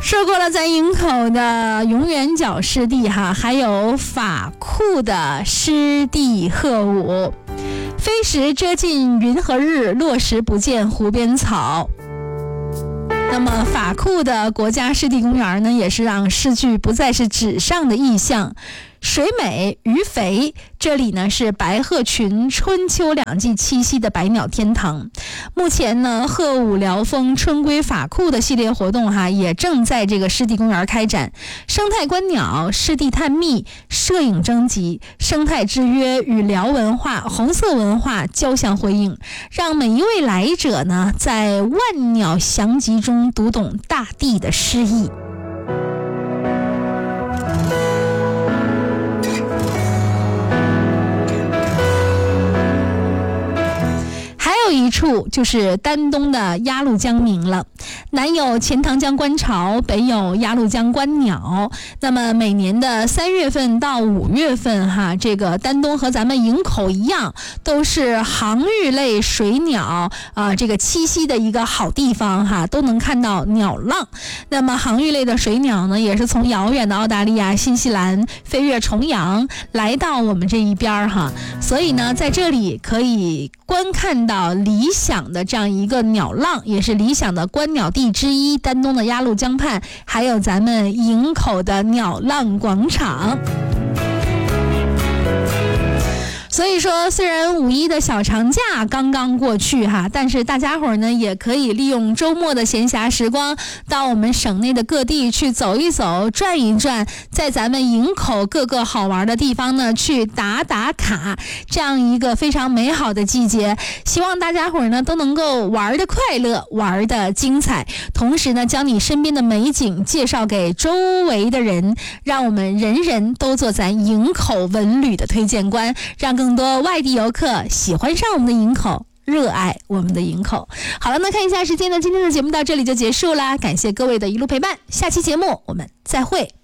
说过了咱营口的永远角湿地哈，还有法库的湿地鹤舞，飞时遮尽云和日，落时不见湖边草。那么法库的国家湿地公园呢，也是让诗句不再是纸上的意象。水美鱼肥，这里呢是白鹤群春秋两季栖息的百鸟天堂。目前呢，鹤舞辽风春归法库的系列活动也正在这个湿地公园开展，生态观鸟、湿地探秘、摄影征集、生态之约与辽文化、红色文化交相辉映，让每一位来者呢，在万鸟翔集中读懂大地的诗意。还有一处就是丹东的鸭绿江鸣了，南有钱塘江观潮，北有鸭绿江观鸟。那么每年的3月份到5月份这个丹东和咱们营口一样，都是航域类水鸟这个栖息的一个好地方都能看到鸟浪。那么航域类的水鸟呢，也是从遥远的澳大利亚、新西兰飞越重洋来到我们这一边所以呢，在这里可以观看到理想的这样一个鸟浪，也是理想的观鸟地之一，丹东的鸭绿江畔，还有咱们营口的鸟浪广场。所以说，虽然5·1的小长假刚刚过去但是大家伙呢也可以利用周末的闲暇时光，到我们省内的各地去走一走、转一转，在咱们营口各个好玩的地方呢去打卡，这样一个非常美好的季节。希望大家伙呢都能够玩得快乐，玩得精彩，同时呢将你身边的美景介绍给周围的人，让我们人人都做咱营口文旅的推荐官，让更多外地游客喜欢上我们的营口，热爱我们的营口。好了，那看一下时间呢，今天的节目到这里就结束啦，感谢各位的一路陪伴，下期节目我们再会。